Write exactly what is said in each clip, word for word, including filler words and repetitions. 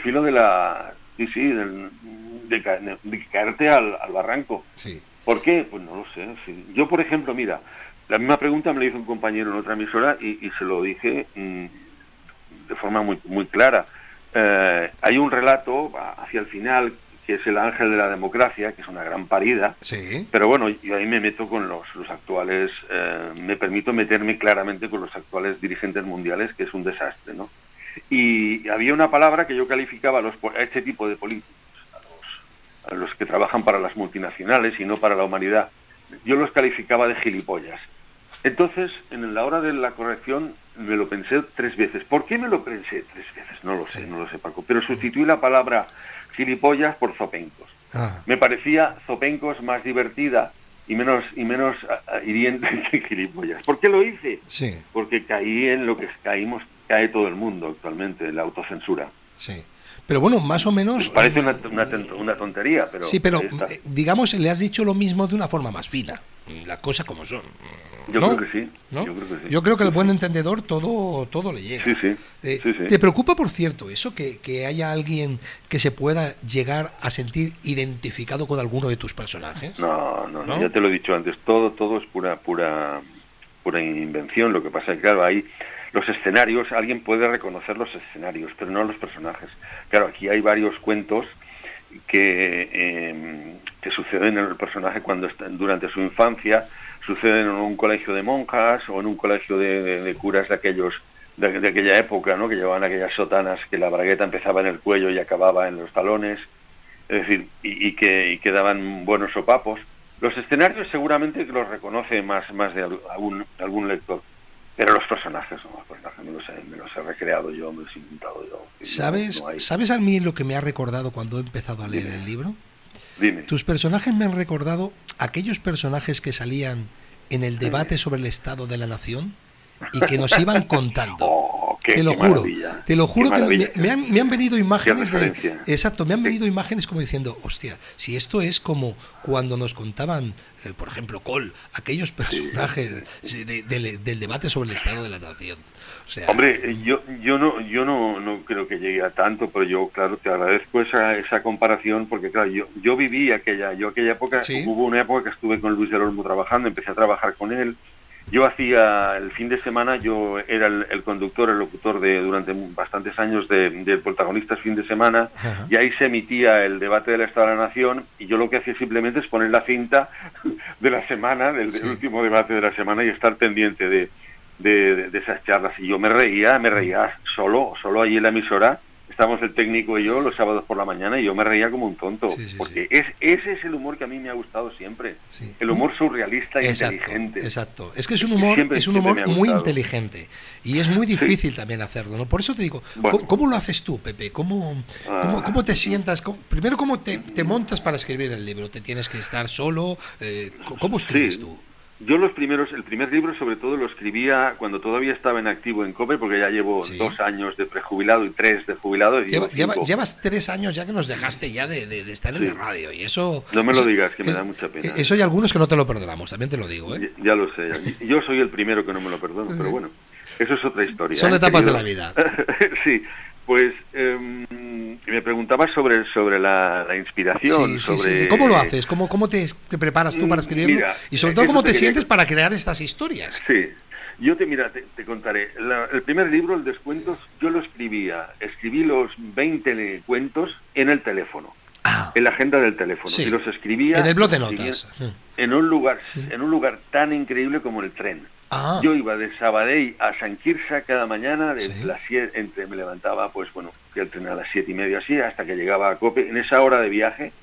filo de la... Sí, sí, del, de, ca, de caerte al, al barranco. Sí. ¿Por qué? Pues no lo sé. Sí. Yo, por ejemplo, mira, la misma pregunta me la hizo un compañero en otra emisora y, y se lo dije mmm, de forma muy, muy clara. Eh, hay un relato hacia el final que es El ángel de la democracia, que es una gran parida, Sí. pero bueno, yo ahí me meto con los, los actuales, eh, me permito meterme claramente con los actuales dirigentes mundiales, que es un desastre, ¿no? Y había una palabra que yo calificaba a, los, a este tipo de políticos, a los, a los que trabajan para las multinacionales y no para la humanidad, yo los calificaba de gilipollas. Entonces, en la hora de la corrección, me lo pensé tres veces. ¿Por qué me lo pensé tres veces? No lo sé, no lo sé, Paco. Pero sustituí la palabra gilipollas por zopencos. Ah. Me parecía zopencos más divertida y menos y menos uh, hiriente que gilipollas. ¿Por qué lo hice? Sí. Porque caí en lo que caímos, cae todo el mundo actualmente, en la autocensura. Sí. Pero bueno, más o menos... Me parece una, una, una tontería, pero... Sí, pero eh, digamos, le has dicho lo mismo de una forma más fina. Las cosas como son. Yo ¿no? creo que sí. ¿No? Yo creo que sí. Yo creo que sí, al buen sí. entendedor todo todo le llega. Sí, sí. Eh, sí, sí. ¿Te preocupa, por cierto, eso, que, que haya alguien que se pueda llegar a sentir identificado con alguno de tus personajes? No, no, no, ¿no? ya te lo he dicho antes. Todo todo es pura pura pura invención. Lo que pasa es que, claro, hay los escenarios, alguien puede reconocer los escenarios, pero no los personajes. Claro, aquí hay varios cuentos que, eh, que suceden en el personaje cuando está, durante su infancia, suceden en un colegio de monjas o en un colegio de, de, de curas de aquellos de, de aquella época, ¿no? Que llevaban aquellas sotanas que la bragueta empezaba en el cuello y acababa en los talones, es decir, y, y que y que daban buenos sopapos. Los escenarios seguramente que los reconoce más más de algún algún lector, pero los personajes no, los personajes me los he, me los he recreado yo, me los he inventado yo. ¿Sabes? No, no hay... ¿Sabes a mí lo que me ha recordado cuando he empezado a leer Dime. el libro? Dime. Tus personajes me han recordado aquellos personajes que salían en el debate sobre el estado de la nación y que nos iban contando. Oh, qué, te lo qué juro, maravilla. te lo juro Qué que me, maravilla. me, han, me han venido imágenes de... Exacto, me han Sí. venido imágenes como diciendo, hostia, si esto es como cuando nos contaban, eh, por ejemplo, Cole, aquellos personajes Sí. de, de, del debate sobre el estado de la nación. O sea, Hombre, yo yo no yo no, no creo que llegue a tanto, pero yo, claro, te agradezco esa esa comparación, porque, claro, yo yo viví aquella, yo aquella época, ¿sí? Hubo una época que estuve con Luis del Olmo trabajando, empecé a trabajar con él. Yo hacía el fin de semana, yo era el, el conductor, el locutor de durante bastantes años de, de Protagonistas Fin de Semana. Ajá. Y ahí se emitía el debate del Estado de la Nación y yo lo que hacía simplemente es poner la cinta de la semana, del, sí. del último debate de la semana y estar pendiente de, de, de, de esas charlas. Y yo me reía, me reía solo, solo allí en la emisora. Estábamos el técnico y yo los sábados por la mañana y yo me reía como un tonto, sí, sí, porque sí. Es, ese es el humor que a mí me ha gustado siempre, sí. El humor surrealista e exacto, inteligente. Exacto, es que es un humor, siempre, es un humor muy inteligente y es muy difícil sí. también hacerlo, ¿no? Por eso te digo, bueno. ¿cómo, ¿cómo lo haces tú, Pepe? ¿Cómo, ah. cómo, cómo te sientas? ¿Cómo, primero, ¿cómo te, te montas para escribir el libro? ¿Te tienes que estar solo? Eh, ¿Cómo escribes sí. tú? Yo los primeros, el primer libro sobre todo lo escribía cuando todavía estaba en activo en COPE, porque ya llevo sí. dos años de prejubilado y tres de jubilado. Y Lleva, lleva, llevas tres años ya que nos dejaste ya de, de, de estar sí. en la radio y eso... No me eso, lo digas, que me da mucha pena. Eso hay algunos que no te lo perdonamos, también te lo digo, ¿eh? Ya, ya lo sé, ya. Yo soy el primero que no me lo perdono, pero bueno, eso es otra historia. Son ¿eh? etapas Querido? de la vida. Sí, pues eh, me preguntabas sobre, sobre la, la inspiración. Sí, sí, sobre... sí. ¿Cómo lo haces? ¿Cómo, cómo te, te preparas tú para escribirlo? Mira, y sobre todo, ¿cómo te, te sientes que... para crear estas historias? Sí, yo te, mira, te, te contaré. La, el primer libro, El Descuentos, yo lo escribía. Escribí los veinte cuentos en el teléfono. Ah, en la agenda del teléfono. Sí. Y los escribía... En el blog de notas. En un lugar, sí. en un lugar tan increíble como el tren. Ah. Yo iba de Sabadell a San Quirze cada mañana, de sí. las siete, entre, me levantaba, pues bueno, fui al tren a las siete y media así, hasta que llegaba a COPE. En esa hora de viaje,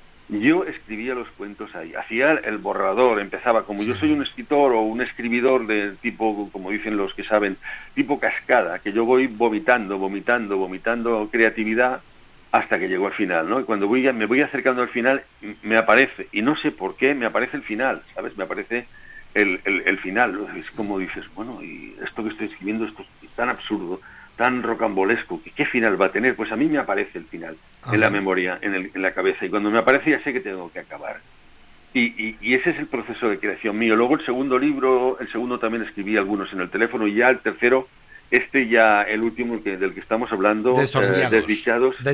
yo escribía los cuentos ahí. Hacía el borrador, empezaba, como sí. yo soy un escritor o un escribidor de tipo, como dicen los que saben, tipo cascada, que yo voy vomitando, vomitando, vomitando creatividad hasta que llegó al final, ¿no? Y cuando voy, me voy acercando al final, me aparece, y no sé por qué, me aparece el final, ¿sabes? Me aparece... El, el, el final, es como dices, bueno, y esto que estoy escribiendo esto es tan absurdo, tan rocambolesco, ¿qué, qué final va a tener? Pues a mí me aparece el final, ajá. en la memoria, en, el, en la cabeza, y cuando me aparece ya sé que tengo que acabar. Y, y, y ese es el proceso de creación mío. Luego el segundo libro, el segundo también escribí algunos en el teléfono, y ya el tercero, este ya, el último que, del que estamos hablando, eh, Desdichados,